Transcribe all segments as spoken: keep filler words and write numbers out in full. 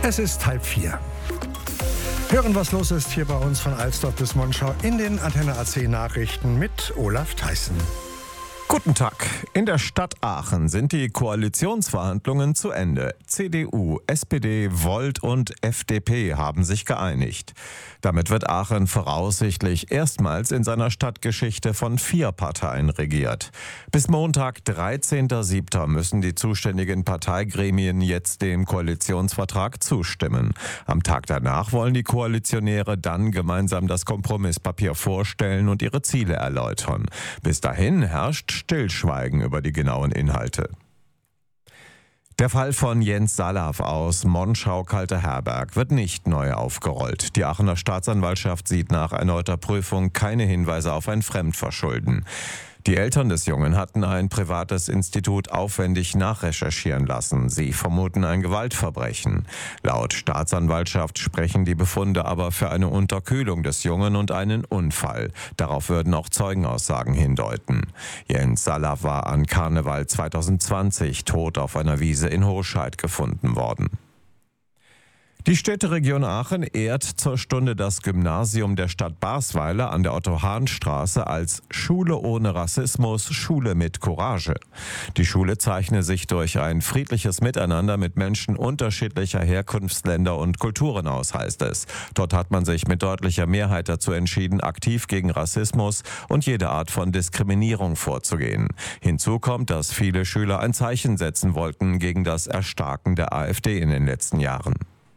Es ist halb vier. Hören, was los ist hier bei uns von Alsdorf bis Monschau in den Antenne A C Nachrichten mit Olaf Theissen. Guten Tag. In der Stadt Aachen sind die Koalitionsverhandlungen zu Ende. C D U, S P D, Volt und F D P haben sich geeinigt. Damit wird Aachen voraussichtlich erstmals in seiner Stadtgeschichte von vier Parteien regiert. Bis Montag, dreizehnten siebten müssen die zuständigen Parteigremien jetzt dem Koalitionsvertrag zustimmen. Am Tag danach wollen die Koalitionäre dann gemeinsam das Kompromisspapier vorstellen und ihre Ziele erläutern. Bis dahin herrscht Stillschweigen über die genauen Inhalte. Der Fall von Jens Sallav aus Monschau-Kalter-Herberg wird nicht neu aufgerollt. Die Aachener Staatsanwaltschaft sieht nach erneuter Prüfung keine Hinweise auf ein Fremdverschulden. Die Eltern des Jungen hatten ein privates Institut aufwendig nachrecherchieren lassen. Sie vermuten ein Gewaltverbrechen. Laut Staatsanwaltschaft sprechen die Befunde aber für eine Unterkühlung des Jungen und einen Unfall. Darauf würden auch Zeugenaussagen hindeuten. Jens Sallav war an Karneval zweitausendzwanzig tot auf einer Wiese in Hoscheid gefunden worden. Die Städteregion Aachen ehrt zur Stunde das Gymnasium der Stadt Basweiler an der Otto-Hahn-Straße als Schule ohne Rassismus, Schule mit Courage. Die Schule zeichne sich durch ein friedliches Miteinander mit Menschen unterschiedlicher Herkunftsländer und Kulturen aus, heißt es. Dort hat man sich mit deutlicher Mehrheit dazu entschieden, aktiv gegen Rassismus und jede Art von Diskriminierung vorzugehen. Hinzu kommt, dass viele Schüler ein Zeichen setzen wollten gegen das Erstarken der AfD in den letzten Jahren.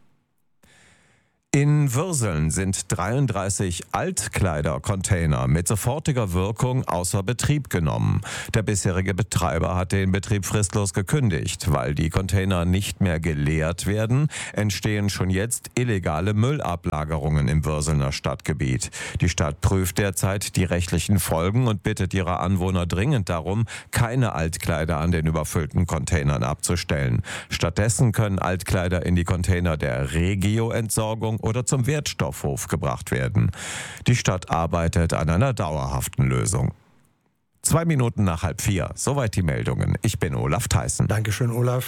In Würseln sind dreiunddreißig Altkleidercontainer mit sofortiger Wirkung außer Betrieb genommen. Der bisherige Betreiber hat den Betrieb fristlos gekündigt. Weil die Container nicht mehr geleert werden, entstehen schon jetzt illegale Müllablagerungen im Würselner Stadtgebiet. Die Stadt prüft derzeit die rechtlichen Folgen und bittet ihre Anwohner dringend darum, keine Altkleider an den überfüllten Containern abzustellen. Stattdessen können Altkleider in die Container der Regio-Entsorgung oder zum Wertstoffhof gebracht werden. Die Stadt arbeitet an einer dauerhaften Lösung. Zwei Minuten nach halb vier. Soweit die Meldungen. Ich bin Olaf Theissen. Dankeschön, Olaf.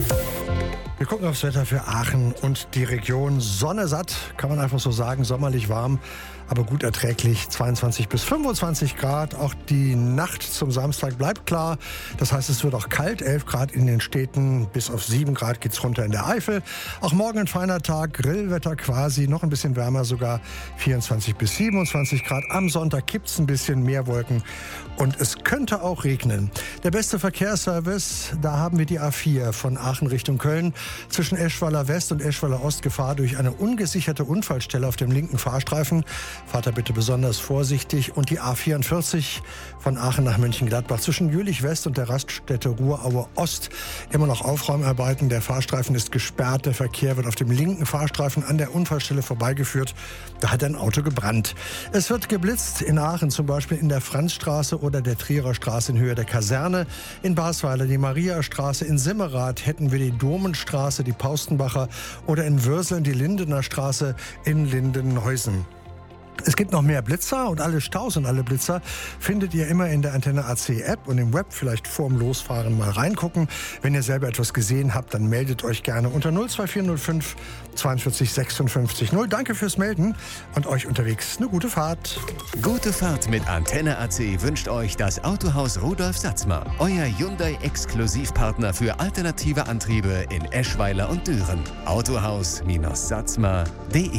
Wir gucken aufs Wetter für Aachen und die Region. Sonne satt, kann man einfach so sagen, sommerlich warm, aber gut erträglich. zweiundzwanzig bis fünfundzwanzig Grad. Auch die Nacht zum Samstag bleibt klar. Das heißt, es wird auch kalt. elf Grad in den Städten, bis auf sieben Grad geht's runter in der Eifel. Auch morgen ein feiner Tag, Grillwetter quasi, noch ein bisschen wärmer sogar. vierundzwanzig bis siebenundzwanzig Grad. Am Sonntag gibt's ein bisschen mehr Wolken und es könnte auch regnen. Der beste Verkehrsservice, da haben wir die A vier von Aachen Richtung Köln. Zwischen Eschweiler West und Eschweiler Ost Gefahr durch eine ungesicherte Unfallstelle auf dem linken Fahrstreifen. Fahrt da bitte besonders vorsichtig. Und die A vierundvierzig von Aachen nach Mönchengladbach zwischen Jülich West und der Raststätte Ruhraue Ost. Immer noch Aufräumarbeiten. Der Fahrstreifen ist gesperrt. Der Verkehr wird auf dem linken Fahrstreifen an der Unfallstelle vorbeigeführt. Da hat ein Auto gebrannt. Es wird geblitzt in Aachen, zum Beispiel in der Franzstraße oder der Trierer Straße in Höhe der Kaserne. In Basweiler die Mariastraße. In Simmerath hätten wir die Domenstraße, die Paustenbacher. Oder in Würseln die Lindener Straße in Lindenhäusen. Es gibt noch mehr Blitzer und alle Staus und alle Blitzer findet ihr immer in der Antenne A C App und im Web. Vielleicht vorm Losfahren mal reingucken. Wenn ihr selber etwas gesehen habt, dann meldet euch gerne unter null zwei vier null fünf zweiundvierzig sechsundfünfzig null. Danke fürs Melden und euch unterwegs eine gute Fahrt. Gute Fahrt mit Antenne A C wünscht euch das Autohaus Rudolf Satzmer. Euer Hyundai-Exklusivpartner für alternative Antriebe in Eschweiler und Düren. autohaus Satzmer punkt de.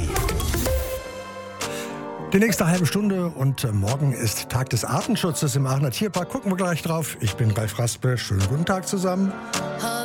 Die nächste halbe Stunde und morgen ist Tag des Artenschutzes im Aachener Tierpark. Gucken wir gleich drauf. Ich bin Ralf Raspe. Schönen guten Tag zusammen.